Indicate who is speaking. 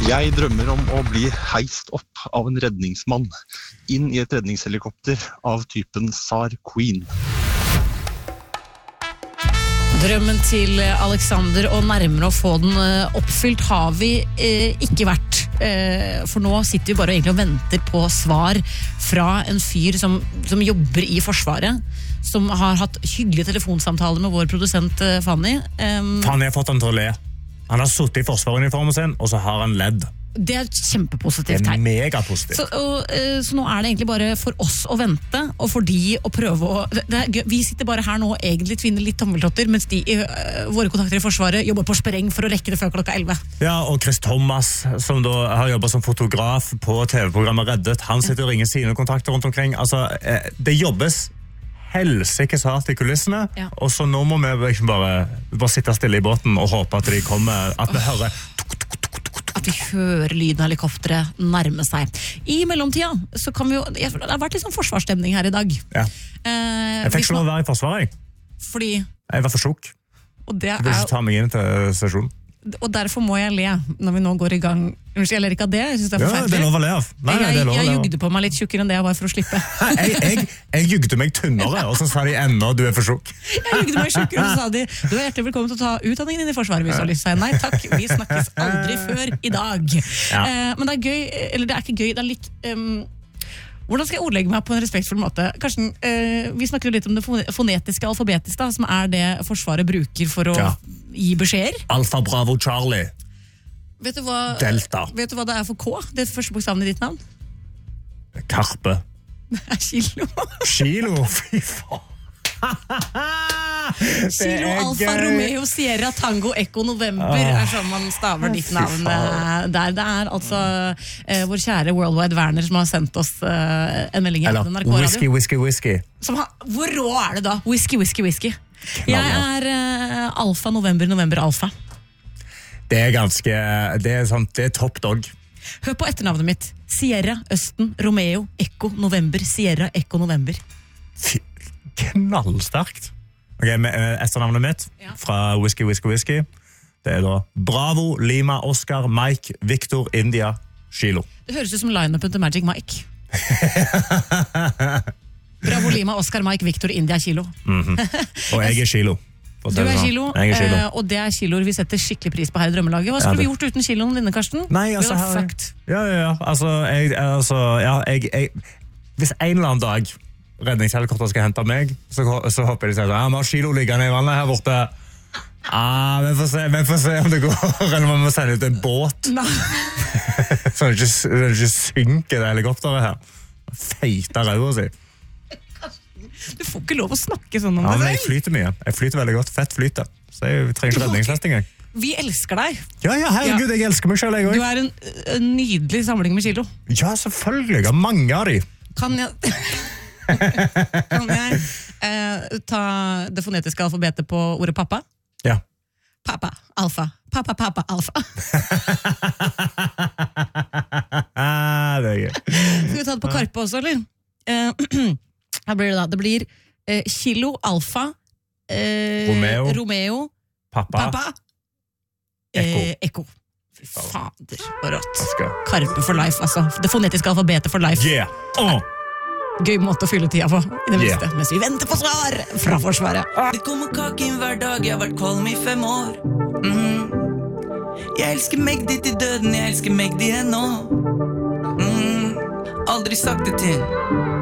Speaker 1: Jeg drømmer om å bli heist opp av en redningsmann inn i et redningshelikopter av typen SAR Queen.
Speaker 2: Drømmen til Alexander og nærmere å få den oppfylt har vi ikke vært. For nå sitter vi bare egentlig og venter på svar fra en fyr som jobber i Forsvaret, som har hatt hyggelige telefonsamtaler med vår produsent Fanny.
Speaker 3: Fanny har fått han til å le. Han har suttet i forsvarsuniformen sin, og så har han ledd.
Speaker 2: Det er et kjempepositivt tegn.
Speaker 3: Det er megapositivt.
Speaker 2: Så nå er det egentlig bare for oss å vente, og for de å prøve å... Vi sitter bare her nå og egentlig tvinner litt tommeltotter, mens de våre kontakter i Forsvaret jobber på spreng for å rekke det før klokka 11.
Speaker 3: Ja, og Chris Thomas, som da har jobbet som fotograf på TV-programmet Reddet, han sitter og ringer sine kontakter rundt omkring. Altså, det jobbes helsikes hardt i kulissene, og så nå må vi bare sitte stille i båten og håpe at de kommer, at vi hører
Speaker 2: at vi hører lyden av helikopteret nærme seg. I mellomtida så kan vi jo, det har vært litt sånn forsvarsstemning her i dag.
Speaker 3: Ja. Jeg fikk ikke lov å være i forsvaret.
Speaker 2: Fordi?
Speaker 3: Jeg var for sjokk.
Speaker 2: Jeg
Speaker 3: vil ikke ta meg inn til stasjonen.
Speaker 2: Og derfor må jeg le når vi nå går i gang. Unnskyld, jeg ler ikke av det. Jeg synes det er forferdelig.
Speaker 3: Ja, det er lov å le av.
Speaker 2: Jeg jugde på meg litt tjukkere enn det jeg var for å slippe.
Speaker 3: Jeg jugde meg tynnere, og så sa de ennå du er for sjokk.
Speaker 2: Jeg jugde meg tjukkere, og så sa de du er hjertelig velkommen til å ta utdanningen din i Forsvaret hvis du har lyst til å si. Nei takk, vi snakkes aldri før i dag. Men det er gøy, eller det er ikke gøy, det er litt... Hvordan skal jeg ordlegge meg på en respektfull måte? Karsten, vi snakker jo litt om det fonetiske alfabetet, som er det Forsvaret bruker for å gi beskjeder.
Speaker 3: Alfa, Bravo, Charlie.
Speaker 2: Vet du hva,
Speaker 3: Delta.
Speaker 2: Vet du hva det er for K? Det første bokstaven i ditt navn?
Speaker 3: Karpe.
Speaker 2: Det er kilo.
Speaker 3: Kilo? Fy faen.
Speaker 2: Kilo, Alfa, Romeo, Sierra, Tango, Echo, November er sånn man staver ditt navn der. Det er altså vår kjære Worldwide Werner som har sendt oss en melding.
Speaker 3: Eller whisky.
Speaker 2: Hvor rå er det da? Whisky. Jeg er Alfa, November, Alfa.
Speaker 3: Det er ganske, det er top dog.
Speaker 2: Hør på etternavnet mitt. Sierra, Østen, Romeo, Echo, November, Sierra, Echo, November.
Speaker 3: Knallsterkt. Ok, etternavnet mitt fra Whisky. Det er da Bravo, Lima, Oscar, Mike, Victor, India, Kilo.
Speaker 2: Det høres ut som line-upen til Magic Mike. Bravo, Lima, Oscar, Mike, Victor, India, Kilo.
Speaker 3: Og jeg er Kilo.
Speaker 2: Du er Kilo, og det er kiloer vi setter skikkelig pris på her i Drømmelaget. Hva skulle vi gjort uten kiloen dine, Karsten?
Speaker 3: Nei, altså, hvis en eller annen dag redningshelikopter skal hente meg, så håper jeg de sier vi har kilo liggende i vannet her borte. Vi får se om det går, eller om vi må sende ut en båt. Så det ikke synker det helikopteret her. Feita røver si.
Speaker 2: Du får ikke lov å snakke sånn om det.
Speaker 3: Men jeg flyter mye. Jeg flyter veldig godt. Fett flyter. Så jeg trenger ikke redningsvest engang.
Speaker 2: Vi elsker deg.
Speaker 3: Ja, herregud, jeg elsker meg selv, jeg også.
Speaker 2: Du er en nydelig samling med kilo.
Speaker 3: Ja, selvfølgelig. Jeg har mange av de.
Speaker 2: Kan jeg ta det fonetiske alfabetet på ordet pappa?
Speaker 3: Ja.
Speaker 2: Pappa, alfa. Pappa, alfa.
Speaker 3: Det er gøy.
Speaker 2: Skal vi ta det på Karpe også, eller? Her blir det da. Det blir kilo, alfa, Romeo,
Speaker 3: pappa,
Speaker 2: Ekko. Fy fader, og rått. Karpe for life, altså. Det fonetiske alfabetet for life. Gøy måte å fylle tida på i det minste, mens vi venter på svar fra Forsvaret.
Speaker 4: Det kommer kake inn hver dag, jeg har vært kvalm i 5 år. Jeg elsker meg ditt i døden, jeg elsker meg de ennå. Aldri sagt det til